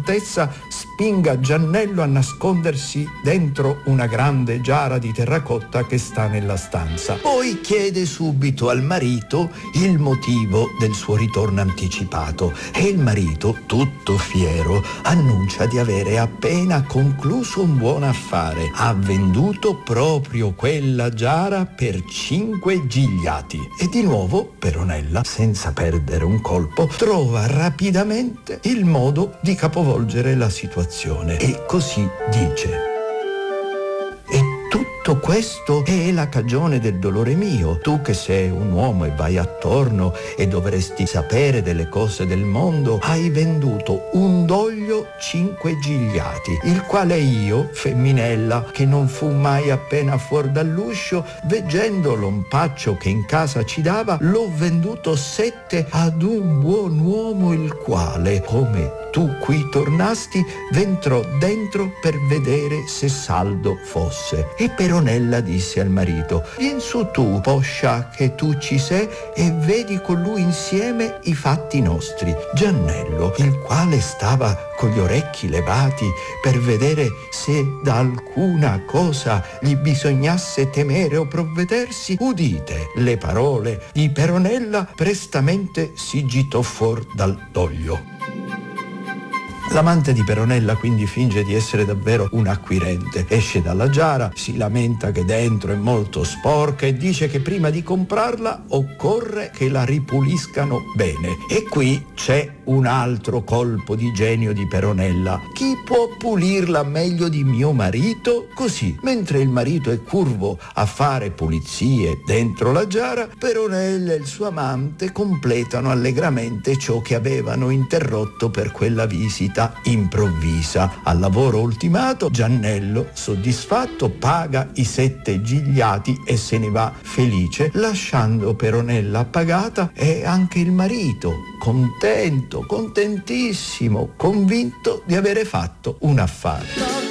contessa spinga Giannello a nascondersi dentro una grande giara di terracotta che sta nella stanza. Poi chiede subito al marito il motivo del suo ritorno anticipato e il marito, tutto fiero, annuncia di avere appena concluso un buon affare. Ha venduto proprio quella giara per 5 gigliati. E di nuovo Peronella, senza perdere un colpo, trova rapidamente il modo di capovolgere la situazione e così dice: tutto questo è la cagione del dolore mio. Tu che sei un uomo e vai attorno e dovresti sapere delle cose del mondo, hai venduto un doglio 5 gigliati, il quale io, femminella, che non fu mai appena fuori dall'uscio, veggendo l'ompaccio che in casa ci dava, l'ho venduto 7 ad un buon uomo, il quale, come tu qui tornasti, v'entrò dentro per vedere se saldo fosse. E Peronella disse al marito: vien su tu, poscia che tu ci sei, e vedi con lui insieme i fatti nostri. Giannello, il quale stava con gli orecchi levati per vedere se da alcuna cosa gli bisognasse temere o provvedersi, udite le parole di Peronella, prestamente si gittò fuor dal doglio. L'amante di Peronella quindi finge di essere davvero un acquirente, esce dalla giara, si lamenta che dentro è molto sporca e dice che prima di comprarla occorre che la ripuliscano bene. E qui c'è un altro colpo di genio di Peronella: chi può pulirla meglio di mio marito? Così, mentre il marito è curvo a fare pulizie dentro la giara, Peronella e il suo amante completano allegramente ciò che avevano interrotto per quella visita improvvisa. Al lavoro ultimato, Giannello, soddisfatto, paga i 7 gigliati e se ne va felice, lasciando Peronella appagata e anche il marito contento, contentissimo, convinto di avere fatto un affare.